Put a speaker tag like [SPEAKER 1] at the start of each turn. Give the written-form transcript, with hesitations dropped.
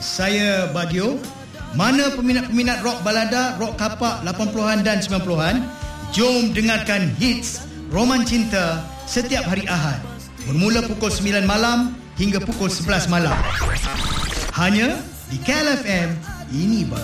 [SPEAKER 1] saya Bagio. Mana peminat-peminat rock balada, rock kapak 80-an dan 90-an, jom dengarkan hits Roman Cinta setiap hari Ahad bermula pukul 9 malam hingga pukul 11 malam. Hanya di KLFM. Ini